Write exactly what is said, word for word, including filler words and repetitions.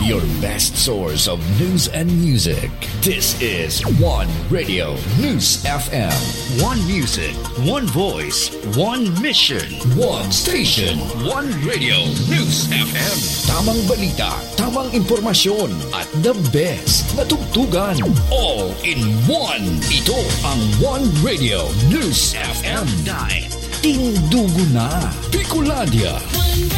your best source of news and music. This is One Radio News F M. One music, one voice, one mission, one station, one Radio News F M. Tamang balita, tamang impormasyon, at the best na tugtugan. All in one. Ito ang One Radio News F M. Dahil tindugo na Bicolandia.